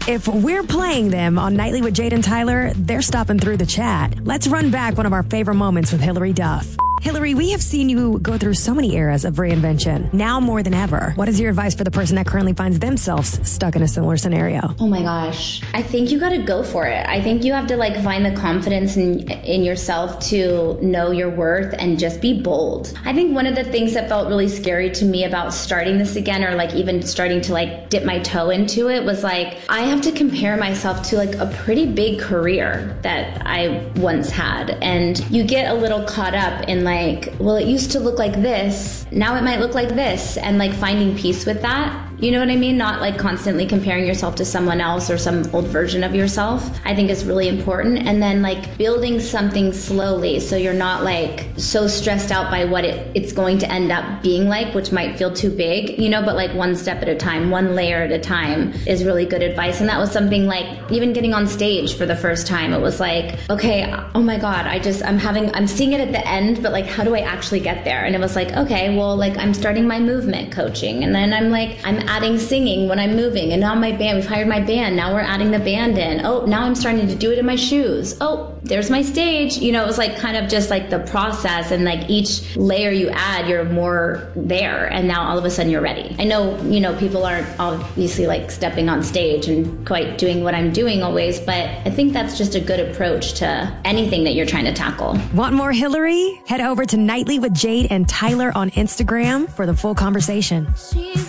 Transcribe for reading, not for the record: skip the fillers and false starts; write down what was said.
If we're playing them on Nightly with Jade and Tyler, they're stopping through the chat. Let's run back one of our favorite moments with Hillary Duff. Hillary, we have seen you go through so many eras of reinvention, now more than ever. What is your advice for the person that currently finds themselves stuck in a similar scenario? Oh my gosh. I think you got to go for it. I think you have to find the confidence in yourself to know your worth and just be bold. I think one of the things that felt really scary to me about starting this again, or even starting to dip my toe into it, was I have to compare myself to a pretty big career that I once had. And you get a little caught up in well, it used to look like this, now it might look like this, and finding peace with that. You know what I mean? Not constantly comparing yourself to someone else or some old version of yourself, I think is really important. And then building something slowly so you're not so stressed out by what it's going to end up being which might feel too big, but one step at a time, one layer at a time is really good advice. And that was something even getting on stage for the first time, it was okay, oh my God, I'm seeing it at the end, but how do I actually get there? And it was okay, well, I'm starting my movement coaching, and then I'm adding singing when I'm moving, and now we've hired my band, now we're adding the band in. Oh, now I'm starting to do it in my shoes. Oh, there's my stage. It was kind of just the process, and each layer you add, you're more there, and now all of a sudden you're ready. I know, people aren't obviously stepping on stage and quite doing what I'm doing always, but I think that's just a good approach to anything that you're trying to tackle. Want more Hillary? Head over to Nightly with Jade and Tyler on Instagram for the full conversation.